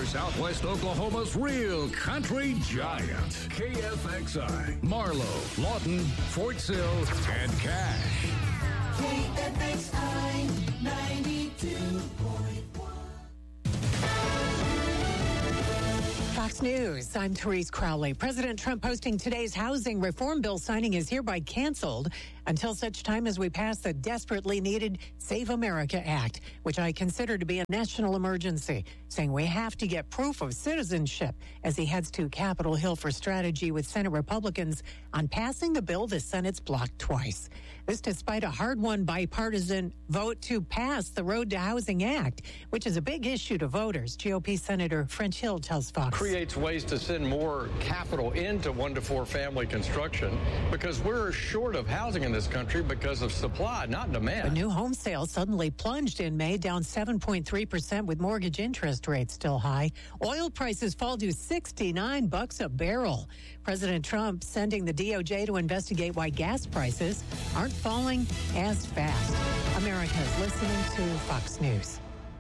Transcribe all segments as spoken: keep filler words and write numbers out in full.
Southwest Oklahoma's real country giant. K F X I, Marlow, Lawton, Fort Sill, and Cache. K F X I ninety-two point one. Fox News, I'm Therese Crowley. President Trump posting today's housing reform bill signing is hereby canceled until such time as we pass the desperately needed Save America Act, which I consider to be a national emergency, saying we have to get proof of citizenship as he heads to Capitol Hill for strategy with Senate Republicans on passing the bill the Senate's blocked twice. This despite a hard-won bipartisan vote to pass the Road to Housing Act, which is a big issue to voters. G O P Senator French Hill tells Fox. Creates ways to send more capital into one to four family construction because we're short of housing in this country because of supply, not demand. The new home sales suddenly plunged in May, down seven point three percent with mortgage interest rates still high. Oil prices fall to sixty-nine bucks a barrel. President Trump sending the D O J to investigate why gas prices aren't falling as fast. America's listening to Fox News.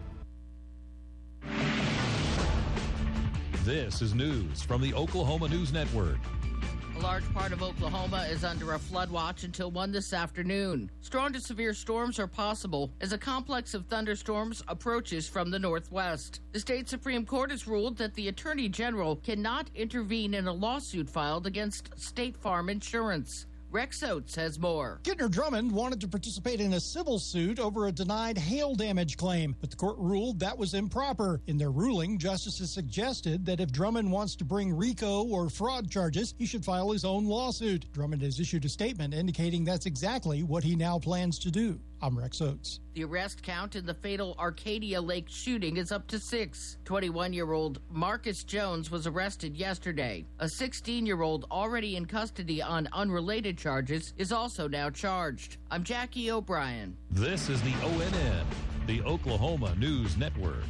This is news from the Oklahoma News Network. A large part of Oklahoma is under a flood watch until one this afternoon. Strong to severe storms are possible as a complex of thunderstorms approaches from the northwest. The state Supreme Court has ruled that the Attorney General cannot intervene in a lawsuit filed against State Farm Insurance. Rex Oates has more. Gentner Drummond wanted to participate in a civil suit over a denied hail damage claim, but the court ruled that was improper. In their ruling, justices suggested that if Drummond wants to bring RICO or fraud charges, he should file his own lawsuit. Drummond has issued a statement indicating that's exactly what he now plans to do. I'm Rex Oates. The arrest count in the fatal Arcadia Lake shooting is up to six. twenty-one-year-old Marcus Jones was arrested yesterday. A sixteen-year-old already in custody on unrelated charges is also now charged. I'm Jackie O'Brien. This is the O N N, the Oklahoma News Network.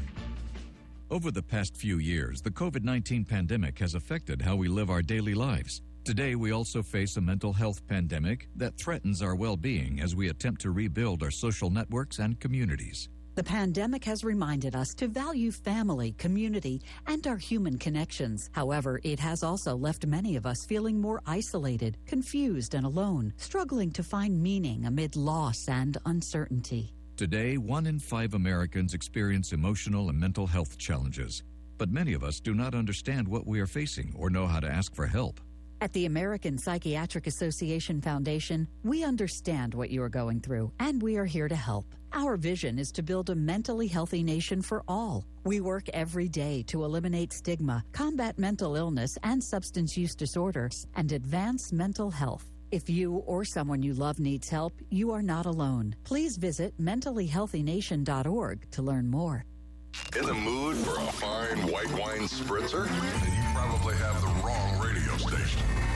Over the past few years, the COVID nineteen pandemic has affected how we live our daily lives. Today, we also face a mental health pandemic that threatens our well-being as we attempt to rebuild our social networks and communities. The pandemic has reminded us to value family, community, and our human connections. However, it has also left many of us feeling more isolated, confused, and alone, struggling to find meaning amid loss and uncertainty. Today, one in five Americans experience emotional and mental health challenges, but many of us do not understand what we are facing or know how to ask for help. At the American Psychiatric Association Foundation, we understand what you are going through, and we are here to help. Our vision is to build a mentally healthy nation for all. We work every day to eliminate stigma, combat mental illness and substance use disorders, and advance mental health. If you or someone you love needs help, you are not alone. Please visit mentally healthy nation dot org to learn more. In the mood for a fine white wine spritzer? Then you probably have the wrong radio station.